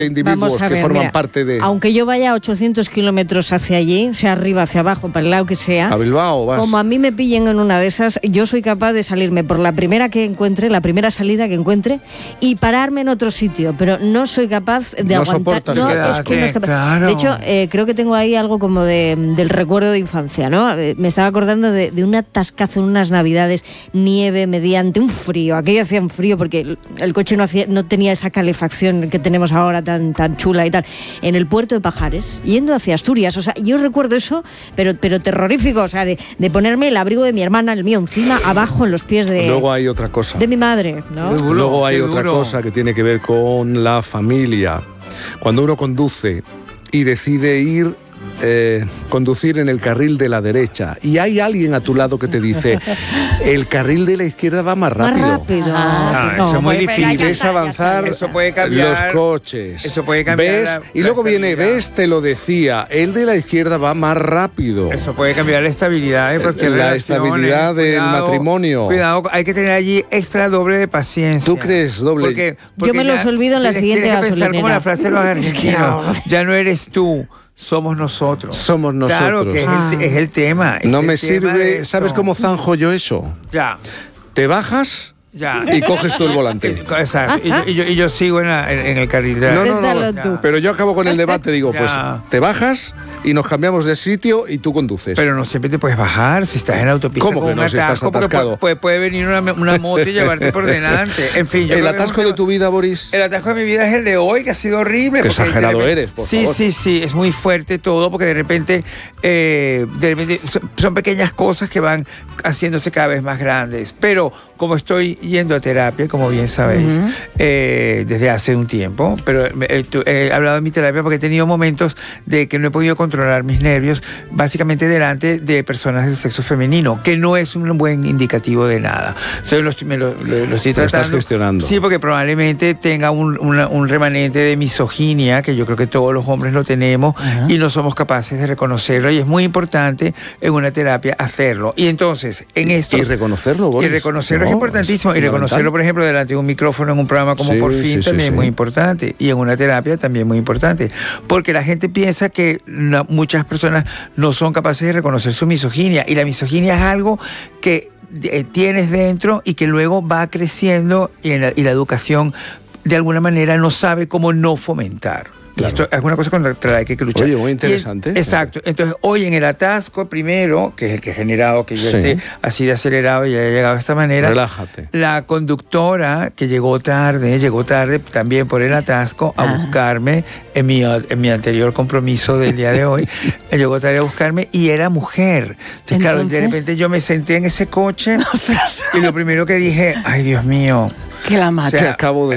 individuos que forman parte de... Aunque yo vaya 800 kilómetros hacia allí, sea arriba, hacia abajo, para el lado que sea... ¿A Bilbao vas? Como a mí me pillen en una de esas, yo soy capaz de salirme por la primera que encuentre, la primera salida que encuentre, y pararme en otro sitio, pero no soy capaz de aguantar. No es que no es capaz. Claro. De hecho, creo que tengo ahí algo como del recuerdo de infancia, ¿no? Me estaba acordando de un atascazo en unas navidades, nieve mediante un frío. Aquello hacía un frío porque el coche no tenía esa calefacción que tenemos ahora tan chula y tal. En el puerto de Pajares, yendo hacia Asturias. O sea, yo recuerdo eso, pero terrorífico. O sea, de ponerme el abrigo de mi hermana, el mío encima, abajo en los pies de... Luego hay otra cosa. De mi madre, ¿no? Luego hay otra cosa que tiene que ver con la familia. Cuando uno conduce y decide conducir en el carril de la derecha y hay alguien a tu lado que te dice el carril de la izquierda va más rápido. Eso es muy difícil. Y ves avanzar eso puede cambiar, los coches. Eso puede cambiar. ¿Ves? Y luego viene, ¿ves? Te lo decía, el de la izquierda va más rápido. Eso puede cambiar la estabilidad, porque la estabilidad del matrimonio. Cuidado, hay que tener allí extra doble de paciencia. ¿Tú crees doble? Porque yo me los olvido en la siguiente gasolinera. Tienes que pensar como la frase de los argentinos. Ya no eres tú. Somos nosotros. Somos nosotros. Claro que es el tema. No me sirve. ¿Sabes cómo zanjo yo eso? Ya. Te bajas ya y coges tú el volante. Exacto. Y yo sigo en el carril de la... No. Pero yo acabo con el debate. Digo, pues te bajas y nos cambiamos de sitio y tú conduces. Pero no siempre te puedes bajar si estás en la autopista. ¿Cómo que no? Si estás atascado. Puede venir una moto y llevarte por delante. En fin. ¿El atasco de tu vida, Boris? El atasco de mi vida es el de hoy, que ha sido horrible. Qué exagerado eres, por favor. Sí. Es muy fuerte todo porque de repente son pequeñas cosas que van haciéndose cada vez más grandes. Pero como estoy yendo a terapia, como bien sabéis, desde hace un tiempo, pero he hablado de mi terapia porque he tenido momentos de que no he podido controlar mis nervios, básicamente delante de personas del sexo femenino, que no es un buen indicativo de nada. Entonces lo estoy tratando. Estás gestionando. Sí, porque probablemente tenga un remanente de misoginia, que yo creo que todos los hombres lo tenemos, y no somos capaces de reconocerlo, y es muy importante en una terapia hacerlo. Y entonces, en esto... Y reconocerlo, Boris. Y reconocerlo es importantísimo. Y reconocerlo, por ejemplo, delante de un micrófono en un programa como Por Fin también es muy importante. Y en una terapia también muy importante. Porque la gente piensa que muchas personas no son capaces de reconocer su misoginia. Y la misoginia es algo que tienes dentro y que luego va creciendo y la educación de alguna manera no sabe cómo no fomentar. Claro. Y esto es una cosa contra la que hay que luchar. Oye, muy interesante. Exacto. Entonces, hoy en el atasco primero, que es el que ha generado que yo esté así de acelerado y haya llegado de esta manera. Relájate. La conductora que llegó tarde también por el atasco a buscarme en mi anterior compromiso del día de hoy. Llegó tarde a buscarme y era mujer. Entonces, claro, de repente yo me senté en ese coche y lo primero que dije, ay, Dios mío. Que la mate. O sea,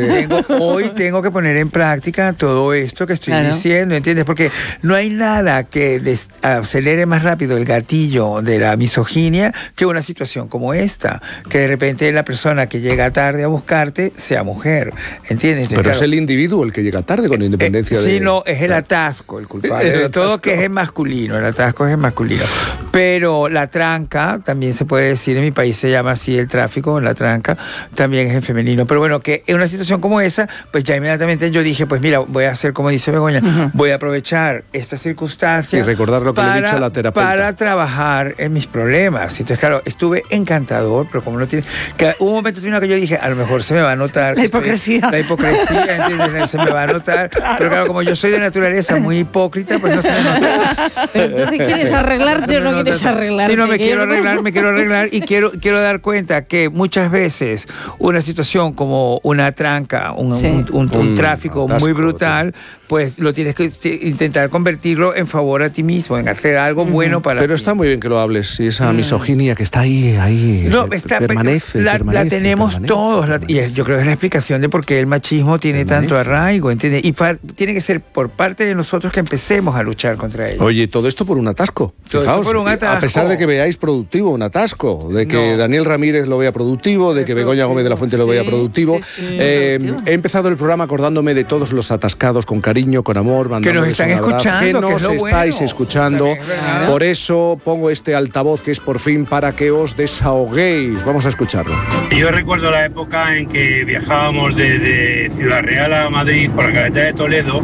hoy tengo que poner en práctica todo esto que estoy diciendo, ¿entiendes? Porque no hay nada que acelere más rápido el gatillo de la misoginia que una situación como esta, que de repente la persona que llega tarde a buscarte sea mujer, ¿entiendes? Pero es el individuo el que llega tarde, con independencia de... Sí, no, es el atasco el culpable de todo, que es masculino, el atasco es masculino. Pero la tranca, también se puede decir, en mi país se llama así el tráfico, la tranca, también es en femenino. Pero bueno, que en una situación como esa, pues ya inmediatamente yo dije, pues mira, voy a hacer como dice Begoña, voy a aprovechar esta circunstancia y recordar lo que le he dicho a la terapeuta para trabajar en mis problemas. Entonces, claro, estuve encantador, pero como no tiene... Que hubo un momento que yo dije, a lo mejor se me va a notar... La hipocresía. La hipocresía, ¿entiendes? Se me va a notar. Pero claro, como yo soy de naturaleza muy hipócrita, pues no se me nota. Pero entonces, ¿quieres arreglarte o no quieres arreglarte? Sí, no, me quiero arreglar y quiero dar cuenta que muchas veces una situación como una tranca, un tráfico atasco, muy brutal, pues lo tienes que intentar convertirlo en favor a ti mismo, en hacer algo bueno para ti. Pero está muy bien que lo hables, y esa misoginia que está ahí no, permanece. La tenemos todos, y yo creo que es la explicación de por qué el machismo tiene tanto arraigo, ¿entiendes? Y tiene que ser por parte de nosotros que empecemos a luchar contra ello. Oye, todo esto por un atasco. Todo esto por un a pesar de que veáis productivo un atasco, de que Daniel Ramírez lo vea productivo, de que Begoña Gómez de la Fuente lo vea productivo. He empezado el programa acordándome de todos los atascados con cariño, con amor, que nos están escuchando, que nos estáis escuchando. Por eso pongo este altavoz que es por fin para que os desahoguéis. Vamos a escucharlo. Yo recuerdo la época en que viajábamos desde Ciudad Real a Madrid por la carretera de Toledo